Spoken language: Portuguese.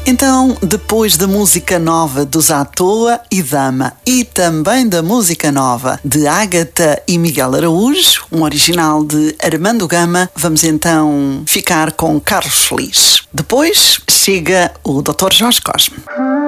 Então, depois da música nova dos À Toa e Dama e também da música nova de Ágata e Miguel Araújo, um original de Armando Gama, vamos então ficar com Carlos Feliz. Depois chega o Dr. Jorge Cosme.